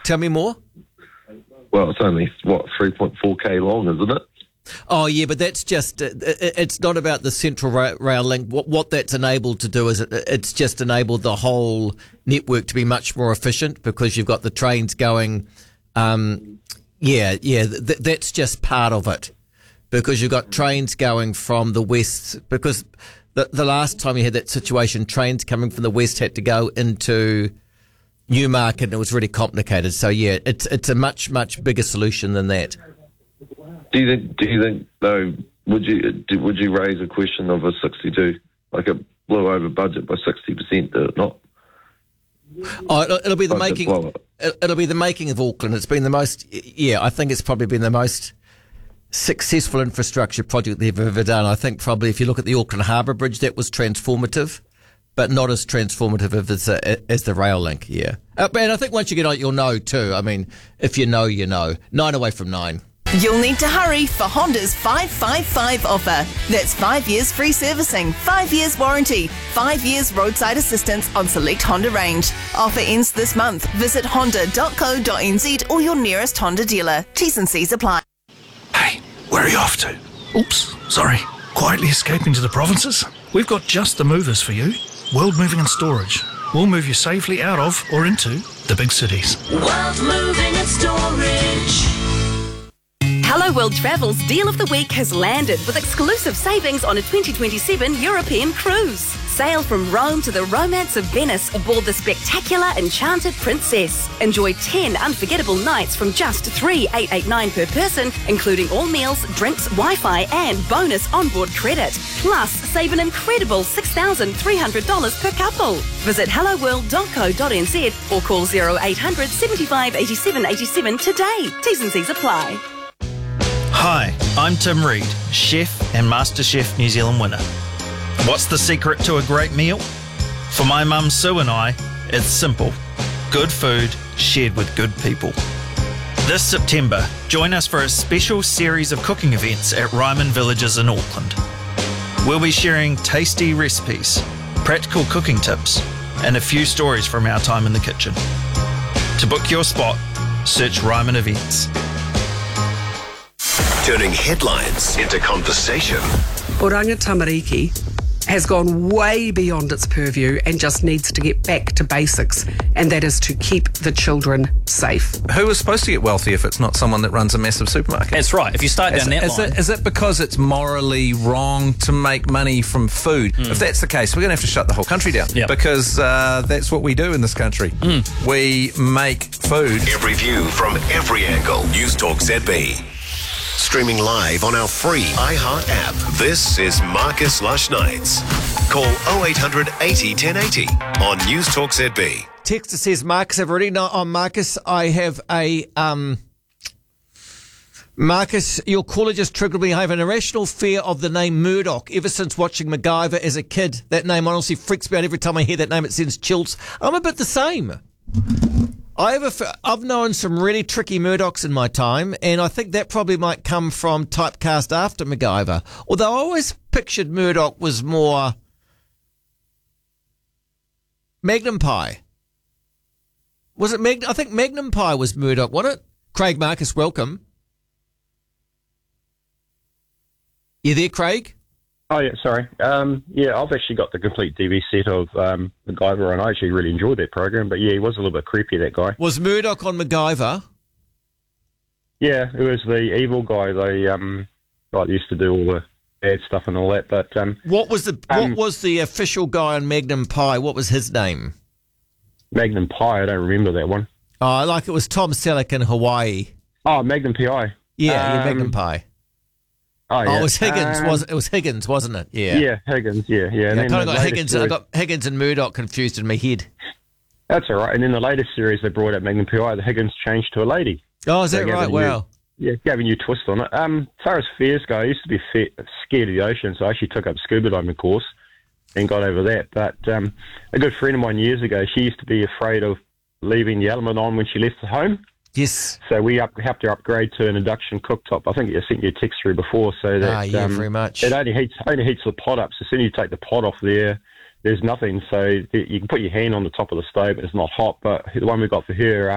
Tell me more. Well, it's only, 3.4k long, isn't it? Oh, yeah, but that's just, it's not about the central rail link. What that's enabled to do is it's just enabled the whole network to be much more efficient because you've got the trains going. That's just part of it because you've got trains going from the west. Because the last time you had that situation, trains coming from the west had to go into Newmarket and it was really complicated. So, yeah, it's a much, much bigger solution than that. Do you think though? Would you raise a question of a 62? Like it blew over budget by 60%? Did it not? Oh, it'll be the making. It'll be the making of Auckland. It's been the most. Yeah, I think it's probably been the most successful infrastructure project they've ever done. I think probably if you look at the Auckland Harbour Bridge, that was transformative, but not as transformative as the rail link. Yeah, and I think once you get on it, you'll know too. I mean, if you know, you know. 9 away from 9. You'll need to hurry for Honda's 555 offer. That's 5 years free servicing, 5 years warranty, 5 years roadside assistance on select Honda range. Offer ends this month. Visit honda.co.nz or your nearest Honda dealer. T's and C's apply. Hey, where are you off to? Oops, sorry. Quietly escaping to the provinces? We've got just the movers for you. World Moving and Storage. We'll move you safely out of or into the big cities. World Moving and Storage. Hello World Travel's Deal of the Week has landed with exclusive savings on a 2027 European cruise. Sail from Rome to the romance of Venice aboard the spectacular Enchanted Princess. Enjoy 10 unforgettable nights from just $3,889 per person, including all meals, drinks, Wi-Fi and bonus onboard credit. Plus, save an incredible $6,300 per couple. Visit helloworld.co.nz or call 0800 75 87 87 today. T's and C's apply. Hi, I'm Tim Reid, chef and MasterChef New Zealand winner. What's the secret to a great meal? For my mum Sue and I, it's simple. Good food shared with good people. This September, join us for a special series of cooking events at Ryman Villages in Auckland. We'll be sharing tasty recipes, practical cooking tips, and a few stories from our time in the kitchen. To book your spot, search Ryman Events. Turning headlines into conversation. Oranga Tamariki has gone way beyond its purview and just needs to get back to basics, and that is to keep the children safe. Who is supposed to get wealthy if it's not someone that runs a massive supermarket? That's right. If you start down that line. Is it because it's morally wrong to make money from food? If that's the case, we're going to have to shut the whole country down. Yep. Because that's what we do in this country. We make food. Every view from every angle. News Talk ZB. Streaming live on our free iHeart app. This is Marcus Lush Nights. Call 0800 80 1080 on News Talk ZB. Texter says, Marcus, I've already know on Marcus. I have a Marcus, your caller just triggered me. I have an irrational fear of the name Murdoch ever since watching MacGyver as a kid. That name honestly freaks me out every time I hear that name. It sends chills. I'm a bit the same. I've known some really tricky Murdochs in my time, and I think that probably might come from typecast after MacGyver. Although I always pictured Murdoch was more Magnum Pie. Was it I think Magnum Pie was Murdoch, wasn't it? Craig Marcus, welcome. You there, Craig? Oh, yeah, sorry. I've actually got the complete DV set of MacGyver, and I actually really enjoyed that program. But, yeah, he was a little bit creepy, that guy. Was Murdoch on MacGyver? Yeah, it was the evil guy. They used to do all the bad stuff and all that. But what was the official guy on Magnum Pie? What was his name? Magnum Pie, I don't remember that one. Oh, like it was Tom Selleck in Hawaii. Oh, Magnum P.I. Yeah, Magnum Pie. Oh, yeah. It was Higgins. It was Higgins, wasn't it? Yeah. Yeah, Higgins. Yeah. And I kind of got Higgins. I got Higgins and Murdoch confused in my head. That's all right. And in the latest series, they brought up Magnum P.I. The Higgins changed to a lady. Oh, is that right? Wow. Gave a new twist on it. As far as fears go, I used to be scared of the ocean, so I actually took up scuba diving course and got over that. But a good friend of mine years ago, she used to be afraid of leaving the element on when she left the home. Yes. So we helped her upgrade to an induction cooktop. I think I sent you a text through before, so that very much. It only heats the pot up. So as soon as you take the pot off there's nothing. So you can put your hand on the top of the stove, and it's not hot. But the one we got for her,